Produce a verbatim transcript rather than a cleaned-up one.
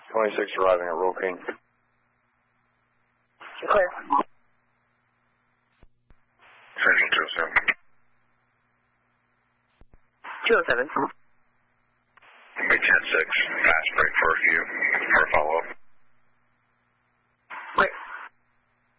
twenty-six arriving at Roll King. Clear. Central two oh seven. two oh seven. Bay ten six, fast break for a few, for a follow-up.